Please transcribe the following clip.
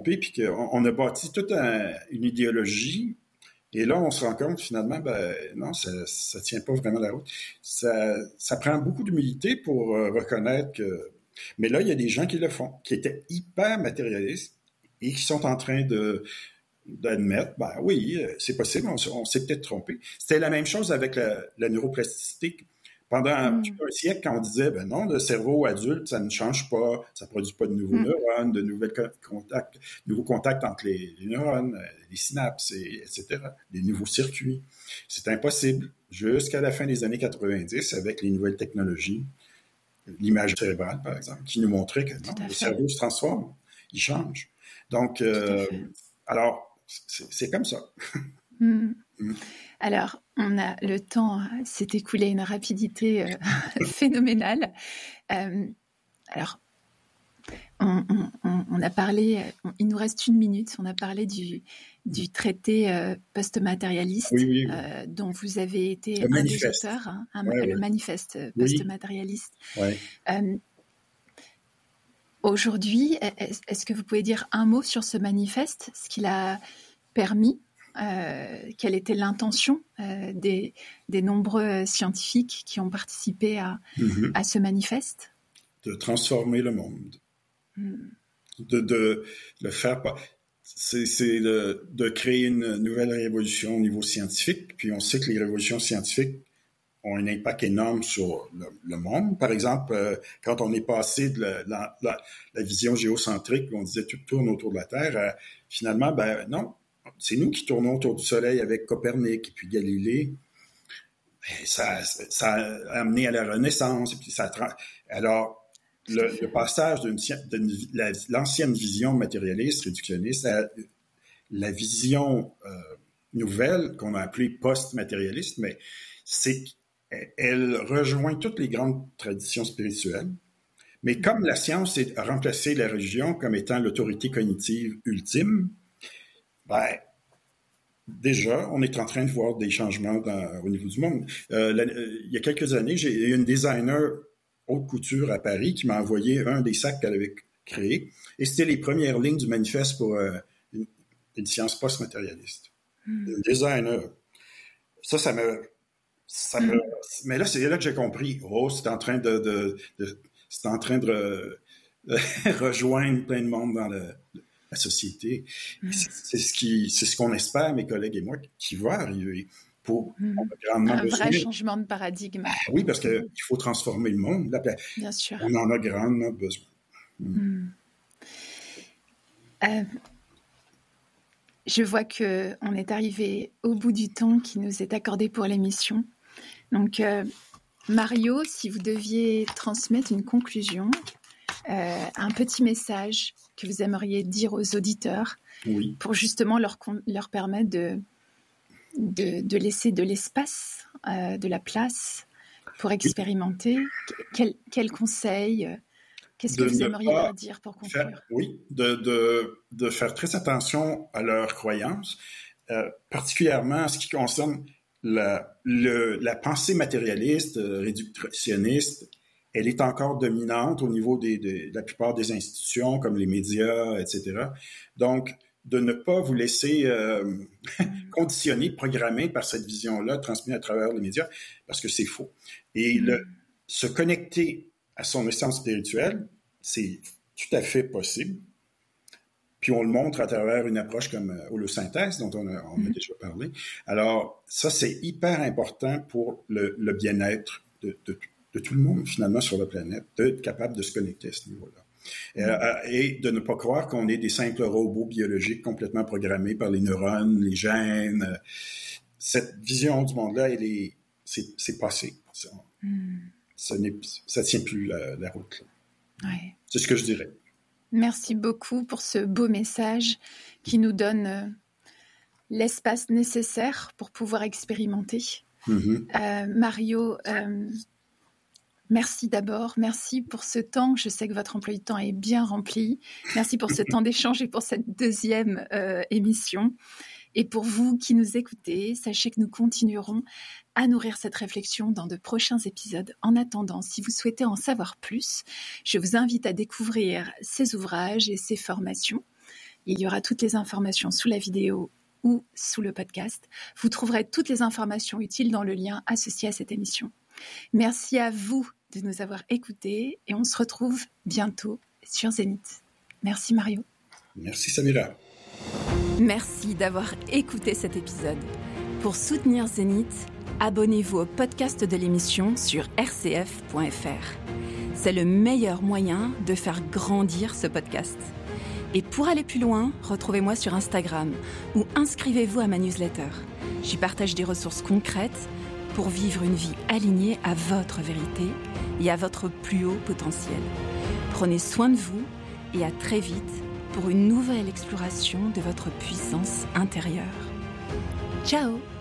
trompé, puis qu'on a bâti toute une idéologie. Et là, on se rend compte, finalement, non, ça tient pas vraiment la route. Ça prend beaucoup d'humilité pour reconnaître que... Mais là, il y a des gens qui le font, qui étaient hyper matérialistes et qui sont en train d'admettre, oui, c'est possible, on s'est peut-être trompé. C'était la même chose avec la neuroplasticité. Pendant plus d'un siècle, quand on disait, non, le cerveau adulte, ça ne change pas, ça ne produit pas de nouveaux neurones, de nouveaux contacts entre les neurones, les synapses, etc., des nouveaux circuits. C'est impossible. Jusqu'à la fin des années 90, avec les nouvelles technologies, l'image cérébrale, par exemple, qui nous montrait que non, le cerveau se transforme, il change. Donc, alors, c'est comme ça. Alors, le temps s'est écoulé à une rapidité phénoménale. Alors, on a parlé, il nous reste 1 minute, on a parlé du traité post-matérialiste dont vous avez été un des auteurs, le manifeste post-matérialiste. Aujourd'hui, est-ce que vous pouvez dire un mot sur ce manifeste, ce qu'il a permis? Quelle était l'intention des nombreux scientifiques qui ont participé à ce manifeste? De transformer le monde. De le faire pas. C'est de créer une nouvelle révolution au niveau scientifique. Puis on sait que les révolutions scientifiques ont un impact énorme sur le monde. Par exemple, quand on est passé de la vision géocentrique, où on disait tout tourne autour de la Terre, finalement, non. C'est nous qui tournons autour du Soleil avec Copernic et puis Galilée. Ça a amené à la Renaissance. Et puis alors, le passage de l'ancienne vision matérialiste, réductionniste, à la vision nouvelle qu'on a appelée post-matérialiste, mais elle rejoint toutes les grandes traditions spirituelles. Mais comme la science a remplacé la religion comme étant l'autorité cognitive ultime, déjà, on est en train de voir des changements au niveau du monde. Il y a quelques années, j'ai eu une designer haute couture à Paris qui m'a envoyé un des sacs qu'elle avait créé. Et c'était les premières lignes du manifeste pour une science post-matérialiste. Une designer. Ça me... Mais là, c'est là que j'ai compris. C'est en train de rejoindre plein de monde dans la société. C'est ce qu'on espère, mes collègues et moi, qui va arriver. Un vrai changement de paradigme. Oui, parce qu'il faut transformer le monde. Là, bien sûr. On en a grandement besoin. Je vois qu'on est arrivé au bout du temps qui nous est accordé pour l'émission. Donc, Mario, si vous deviez transmettre une conclusion, un petit message que vous aimeriez dire aux auditeurs pour justement leur permettre de laisser de l'espace, de la place pour expérimenter. Quel conseil, qu'est-ce que vous aimeriez leur dire pour conclure? De faire très attention à leurs croyances, particulièrement en ce qui concerne la pensée matérialiste, réductionniste. Elle est encore dominante au niveau de la plupart des institutions, comme les médias, etc. Donc, de ne pas vous laisser conditionner, programmer par cette vision-là, transmise à travers les médias, parce que c'est faux. Et se connecter à son essence spirituelle, c'est tout à fait possible. Puis on le montre à travers une approche comme holosynthèse, dont on a déjà parlé. Alors, ça, c'est hyper important pour le bien-être de tout le monde, finalement, sur la planète, d'être capable de se connecter à ce niveau-là. Et de ne pas croire qu'on est des simples robots biologiques complètement programmés par les neurones, les gènes. Cette vision du monde-là, c'est passé. Ça tient plus la route. Ouais. C'est ce que je dirais. Merci beaucoup pour ce beau message qui nous donne l'espace nécessaire pour pouvoir expérimenter. Mario, merci d'abord. Merci pour ce temps. Je sais que votre emploi du temps est bien rempli. Merci pour ce temps d'échange et pour cette deuxième émission. Et pour vous qui nous écoutez, sachez que nous continuerons à nourrir cette réflexion dans de prochains épisodes. En attendant, si vous souhaitez en savoir plus, je vous invite à découvrir ses ouvrages et ses formations. Il y aura toutes les informations sous la vidéo ou sous le podcast. Vous trouverez toutes les informations utiles dans le lien associé à cette émission. Merci à vous de nous avoir écoutés et on se retrouve bientôt sur Zénith. Merci Mario. Merci Samira. Merci d'avoir écouté cet épisode. Pour soutenir Zénith, abonnez-vous au podcast de l'émission sur rcf.fr. C'est le meilleur moyen de faire grandir ce podcast. Et pour aller plus loin, retrouvez-moi sur Instagram ou inscrivez-vous à ma newsletter. J'y partage des ressources concrètes pour vivre une vie alignée à votre vérité et à votre plus haut potentiel. Prenez soin de vous et à très vite pour une nouvelle exploration de votre puissance intérieure. Ciao!